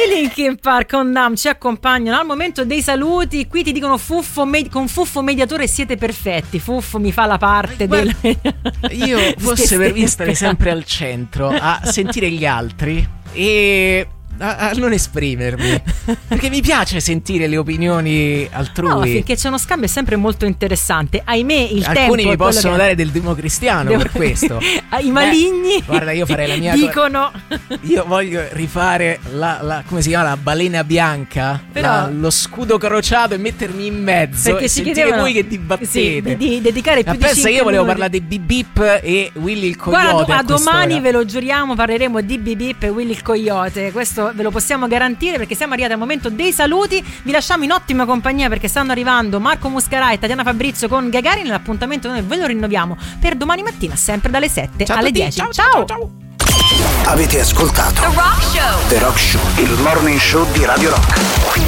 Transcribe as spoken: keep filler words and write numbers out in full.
Linkin Park con Numb ci accompagnano al momento dei saluti. Qui ti dicono Fuffo med- con Fuffo mediatore siete perfetti. Fuffo mi fa la parte del... Io fosse per me stare sempre al centro a sentire gli altri e a, a non esprimermi, perché mi piace sentire le opinioni altrui. No, finché c'è uno scambio è sempre molto interessante. Ahimè il Alcuni tempo mi è possono che... dare del democristiano Devo... per questo. I maligni eh, guarda, io farei la mia dicono io voglio rifare la, la come si chiama, la balena bianca. Però... la, lo scudo crociato e mettermi in mezzo perché e ci sentire voi che dibattete. Sì, di, di dedicare più Ma di pensa, cinque io volevo minuti. parlare di Bip Bip e Willy il Coyote. Guarda, a domani quest'ora. ve lo giuriamo, parleremo di Bip Bip e Willy il Coyote. Questo ve lo possiamo garantire, perché siamo arrivati al momento dei saluti. Vi lasciamo in ottima compagnia perché stanno arrivando Marco Muscarai e Tatiana Fabrizio con Gagarin. L'appuntamento noi ve lo rinnoviamo per domani mattina, sempre dalle sette ciao alle tutti, dieci. ciao, Ciao, ciao, ciao. Avete ascoltato The Rock Show. The Rock Show, il morning show di Radio Rock.